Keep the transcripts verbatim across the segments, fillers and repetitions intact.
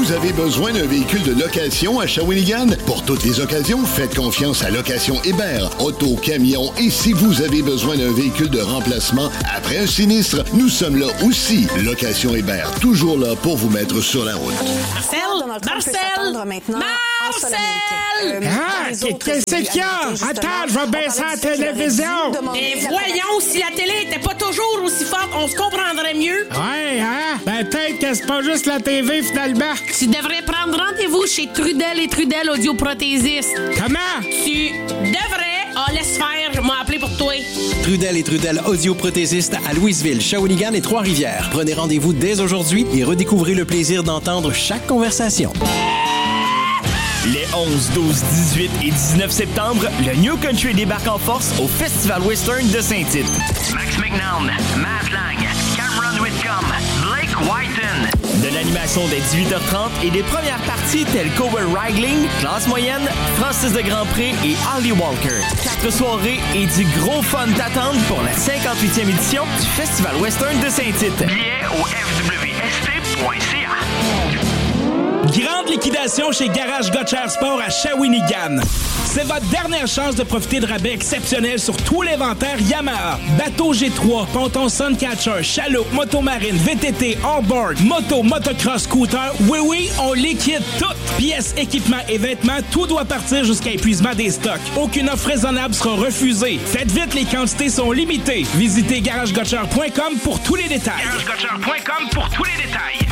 vous avez besoin d'un véhicule de location à Shawinigan? Pour toutes les occasions, faites confiance à Location Hébert. Auto, camion et si vous avez besoin d'un véhicule de remplacement après un sinistre, nous sommes là aussi. Location Hébert, toujours là pour vous mettre sur la route. Marcel! Marcel! Marcel! Euh, ah, qu'est-ce qu'il y a? Attends, je vais baisser la télévision. Et voyons, si la télé était pas toujours aussi forte, on se comprendrait mieux. Ouais, hein? Ben, peut-être que c'est pas juste la T V, finalement. Tu devrais prendre rendez-vous chez Trudel et Trudel Audioprothésiste. Comment? Tu devrais... Ah, laisse faire, je m'ai appelé pour toi. Trudel et Trudel Audioprothésiste à Louisville, Shawinigan et Trois-Rivières. Prenez rendez-vous dès aujourd'hui et redécouvrez le plaisir d'entendre chaque conversation. Les onze, douze, dix-huit et dix-neuf septembre, le New Country débarque en force au Festival Western de Saint-Tite. Max McNown, Matt Lang, Cameron Whitcomb, Blake Whiten. De l'animation dès dix-huit heures trente et des premières parties telles Cowboy Wrangling, Classe moyenne, Francis de Grandpré et Holly Walker. Quatre soirées et du gros fun t'attendent pour la cinquante-huitième édition du Festival Western de Saint-Tite. Billets au f w s t point c a. Grande liquidation chez Garage Gotcher Sport à Shawinigan. C'est votre dernière chance de profiter de rabais exceptionnels sur tout l'inventaire Yamaha. Bateau G trois, ponton Suncatcher, chaloupe, motomarine, V T T, hors-board, moto, motocross, scooter. Oui, oui, on liquide tout. Pièces, équipements et vêtements, tout doit partir jusqu'à épuisement des stocks. Aucune offre raisonnable sera refusée. Faites vite, les quantités sont limitées. Visitez garage gotcher point com pour tous les détails. garage gotcher point com pour tous les détails.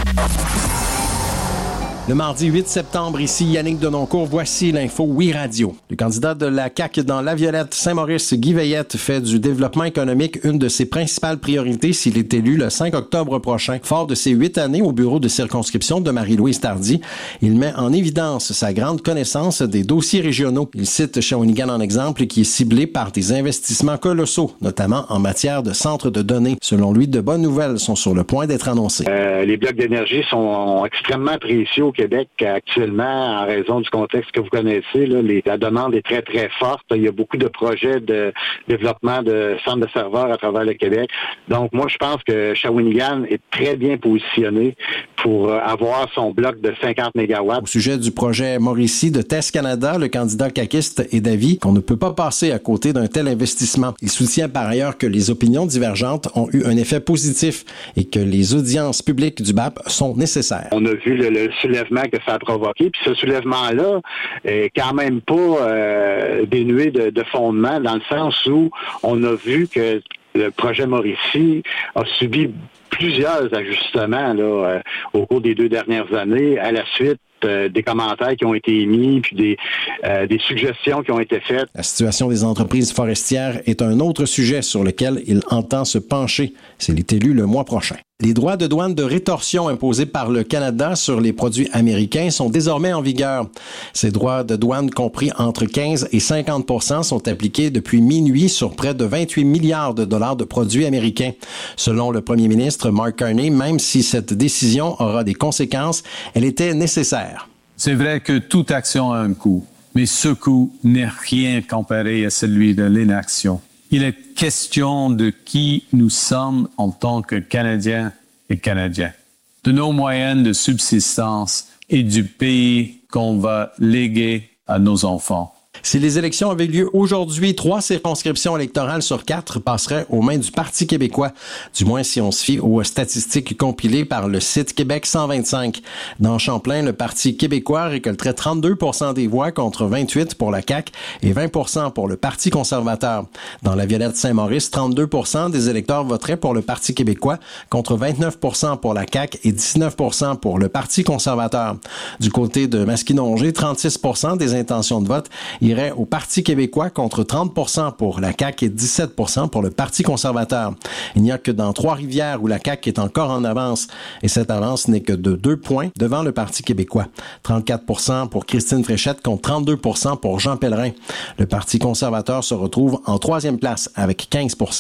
Le mardi huit septembre, ici Yannick Denoncourt, voici l'info Oui Radio. Le candidat de la C A Q dans La Violette, Saint-Maurice, Guy Veillette, fait du développement économique une de ses principales priorités s'il est élu le cinq octobre prochain. Fort de ses huit années au bureau de circonscription de Marie-Louise Tardy, il met en évidence sa grande connaissance des dossiers régionaux. Il cite Shawinigan en exemple qui est ciblé par des investissements colossaux, notamment en matière de centres de données. Selon lui, de bonnes nouvelles sont sur le point d'être annoncées. Euh, les blocs d'énergie sont extrêmement précieux au Québec actuellement en raison du contexte que vous connaissez. Là, les, la demande est très, très forte. Il y a beaucoup de projets de développement de centres de serveurs à travers le Québec. Donc, moi, je pense que Shawinigan est très bien positionné pour avoir son bloc de cinquante mégawatts. Au sujet du projet Mauricie de Test Canada, le candidat caquiste est d'avis qu'on ne peut pas passer à côté d'un tel investissement. Il soutient par ailleurs que les opinions divergentes ont eu un effet positif et que les audiences publiques du B A P sont nécessaires. On a vu le, le soulèvement que ça a provoqué, puis ce soulèvement-là est quand même pas euh, dénué de, de fondement, dans le sens où on a vu que le projet Mauricie a subi plusieurs ajustements là, euh, au cours des deux dernières années, à la suite euh, des commentaires qui ont été émis, puis des, euh, des suggestions qui ont été faites. La situation des entreprises forestières est un autre sujet sur lequel il entend se pencher s'il est élu le mois prochain. Les droits de douane de rétorsion imposés par le Canada sur les produits américains sont désormais en vigueur. Ces droits de douane compris entre quinze et cinquante pour cent sont appliqués depuis minuit sur près de vingt-huit milliards de dollars de produits américains. Selon le premier ministre Mark Carney, même si cette décision aura des conséquences, elle était nécessaire. C'est vrai que toute action a un coût, mais ce coût n'est rien comparé à celui de l'inaction. Il est question de qui nous sommes en tant que Canadiens et Canadiens, de nos moyens de subsistance et du pays qu'on va léguer à nos enfants. Si les élections avaient lieu aujourd'hui, trois circonscriptions électorales sur quatre passeraient aux mains du Parti québécois, du moins si on se fie aux statistiques compilées par le site Québec cent vingt-cinq. Dans Champlain, le Parti québécois récolterait trente-deux pour cent des voix contre vingt-huit pour la C A Q et vingt pour cent pour le Parti conservateur. Dans la Violette-Saint-Maurice, trente-deux pour cent des électeurs voteraient pour le Parti québécois contre vingt-neuf pour cent pour la C A Q et dix-neuf pour cent pour le Parti conservateur. Du côté de Masquinongé, trente-six pour cent des intentions de vote irait au Parti québécois contre trente pour cent pour la C A Q et dix-sept pour cent pour le Parti conservateur. Il n'y a que dans Trois-Rivières où la C A Q est encore en avance et cette avance n'est que de deux points devant le Parti québécois. trente-quatre pour cent pour Christine Fréchette contre trente-deux pour cent pour Jean Pellerin. Le Parti conservateur se retrouve en troisième place avec quinze pour cent.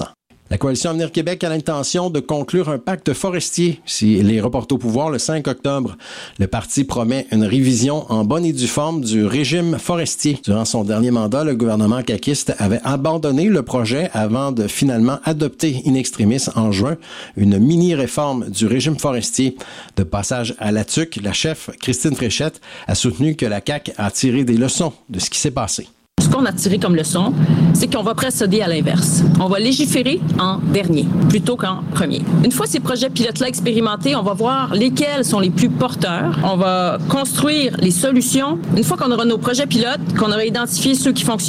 La Coalition Avenir Québec a l'intention de conclure un pacte forestier si les reporte au pouvoir le cinq octobre. Le parti promet une révision en bonne et due forme du régime forestier. Durant son dernier mandat, le gouvernement caquiste avait abandonné le projet avant de finalement adopter in extremis en juin une mini-réforme du régime forestier. De passage à la T U C, la chef Christine Fréchette a soutenu que la C A Q a tiré des leçons de ce qui s'est passé. Ce qu'on a tiré comme leçon, c'est qu'on va procéder à l'inverse. On va légiférer en dernier, plutôt qu'en premier. Une fois ces projets pilotes-là expérimentés, on va voir lesquels sont les plus porteurs. On va construire les solutions. Une fois qu'on aura nos projets pilotes, qu'on aura identifié ceux qui fonctionnent,